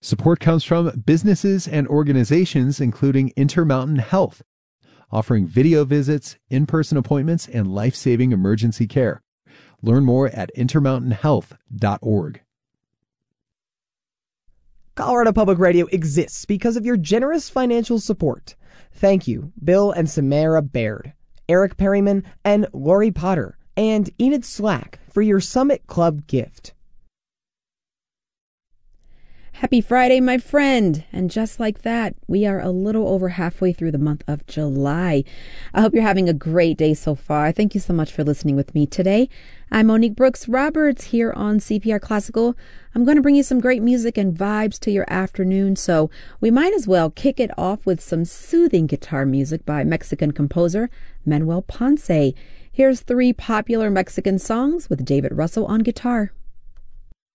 Support comes from businesses and organizations including Intermountain Health, offering video visits, in-person appointments, and life-saving emergency care. Learn more at intermountainhealth.org. Colorado Public Radio exists because of your generous financial support. Thank you, Bill and Samara Baird, Eric Perryman, and Lori Potter, and Enid Slack for your Summit Club gift. Happy Friday, my friend. And just like that, we are a little over halfway through the month of July. I hope you're having a great day so far. Thank you so much for listening with me today. I'm Monique Brooks Roberts here on CPR Classical. I'm going to bring you some great music and vibes to your afternoon, so we might as well kick it off with some soothing guitar music by Mexican composer Manuel Ponce. Here's 3 popular Mexican songs with David Russell on guitar.